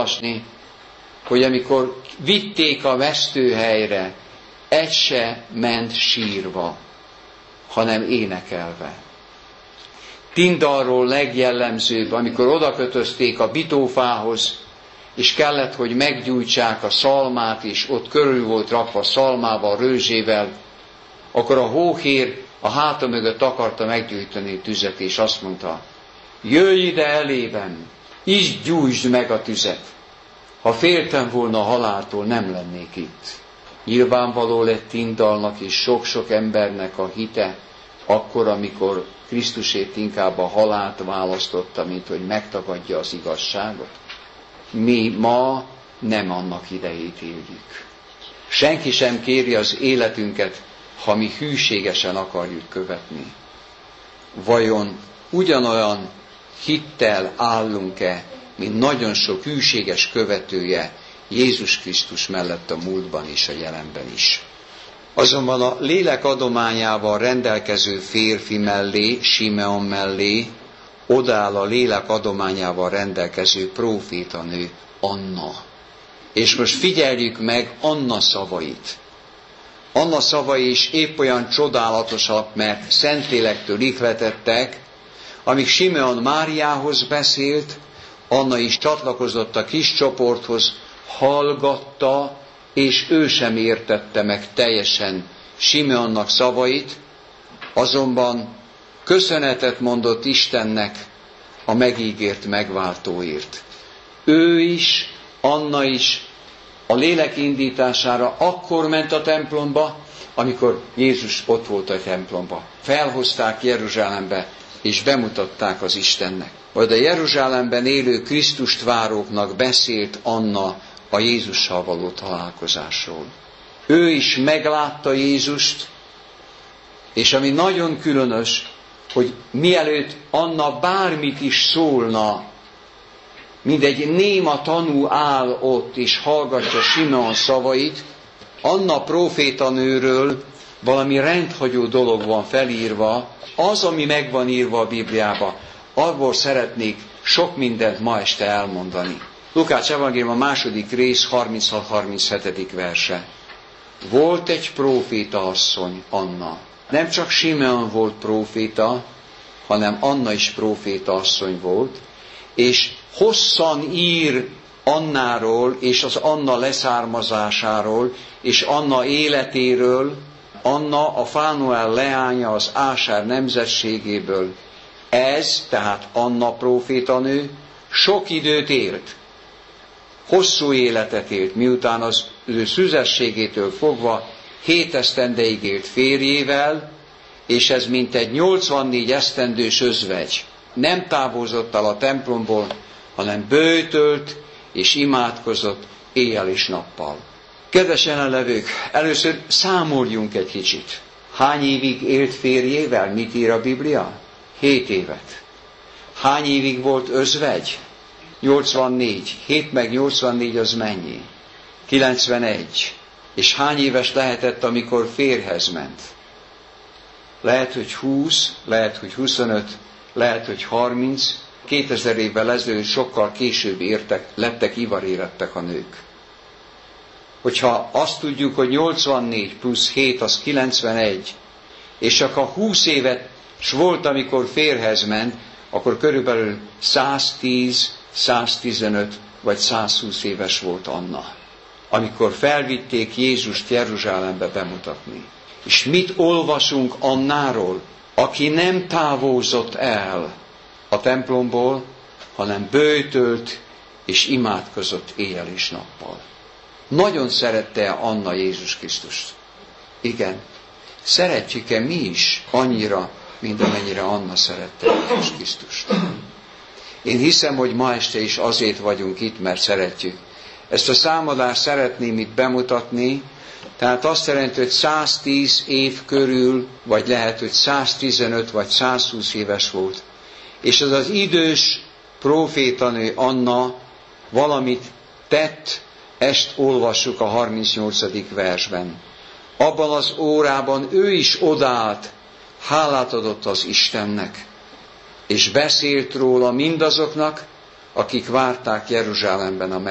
olvasni, hogy amikor vitték a vesztőhelyre, egy se ment sírva, hanem énekelve. Tindalról legjellemzőbb, amikor odakötözték a bitófához, és kellett, hogy meggyújtsák a szalmát, és ott körül volt rakva szalmával, rőzsével, akkor a hóhér a háta mögött akarta meggyújtani a tüzet, és azt mondta, jöjj ide elében, is gyújtsd meg a tüzet. Ha féltem volna a haláltól, nem lennék itt. Nyilvánvaló lett Tindalnak és sok-sok embernek a hite, akkor, amikor Krisztusért inkább a halált választotta, mint hogy megtagadja az igazságot. Mi ma nem annak idejét éljük. Senki sem kéri az életünket, ha mi hűségesen akarjuk követni. Vajon ugyanolyan hittel állunk-e, mint nagyon sok hűséges követője Jézus Krisztus mellett a múltban és a jelenben is? Azonban a lélek adományával rendelkező férfi mellé, Simeon mellé odaáll a lélek adományával rendelkező prófétanő, Anna. És most figyeljük meg Anna szavait. Anna szavai is épp olyan csodálatosak, mert Szentlélektől ihletettek, amíg Simeon Máriához beszélt, Anna is csatlakozott a kis csoporthoz, hallgatta, és ő sem értette meg teljesen Simeonnak szavait, azonban köszönetet mondott Istennek a megígért megváltóért. Ő is, Anna is a lélek indítására akkor ment a templomba, amikor Jézus ott volt a templomba. Felhozták Jeruzsálembe, és bemutatták az Istennek. Majd a Jeruzsálemben élő Krisztust váróknak beszélt Anna a Jézussal való találkozásról. Ő is meglátta Jézust, és ami nagyon különös, hogy mielőtt Anna bármit is szólna, mindegy néma tanú áll ott, és hallgatja Simeon szavait, Anna prófétanőről valami rendhagyó dolog van felírva, az, ami meg van írva a Bibliába, abból szeretnék sok mindent ma este elmondani. Lukács evangélium a 2. rész 36-37. verse. Volt egy próféta asszony, Anna. Nem csak Simeon volt próféta, hanem Anna is próféta asszony volt, és hosszan ír Annáról, és az Anna leszármazásáról, és Anna életéről. Anna a Fánuel leánya az Ásár nemzetségéből. Ez, tehát Anna prófétanő, sok időt élt. Hosszú életet élt, miután az ő szüzességétől fogva 7 esztendeig élt férjével, és ez mintegy 84 esztendős özvegy. Nem távozott el a templomból, hanem böjtölt és imádkozott éjjel és nappal. Kedves jelenlevők, először számoljunk egy kicsit. Hány évig élt férjével? Mit ír a Biblia? 7 évet. Hány évig volt özvegy? 84. 7 meg 84 az mennyi? 91. És hány éves lehetett, amikor férjhez ment? Lehet, hogy 20, lehet, hogy 25, lehet, hogy 30. 2000 évvel ezelőtt sokkal később lettek ivarérettek a nők. Hogyha azt tudjuk, hogy 84 plusz 7 az 91, és csak a 20 éves volt, amikor férjhez ment, akkor körülbelül 110, 115 vagy 120 éves volt Anna, amikor felvitték Jézust Jeruzsálembe bemutatni. És mit olvasunk Annáról, aki nem távozott el a templomból, hanem böjtölt és imádkozott éjjel és nappal. Nagyon szerette Anna Jézus Krisztust? Igen. Szeretjük-e mi is annyira, mint amennyire Anna szerette Jézus Krisztust? Én hiszem, hogy ma este is azért vagyunk itt, mert szeretjük. Ezt a számadást szeretném itt bemutatni, tehát azt jelenti, hogy 110 év körül, vagy lehet, hogy 115 vagy 120 éves volt. És az az idős prófétanő Anna valamit tett, ezt olvassuk a 38. versben. Abban az órában ő is odállt, hálát adott az Istennek, és beszélt róla mindazoknak, akik várták Jeruzsálemben a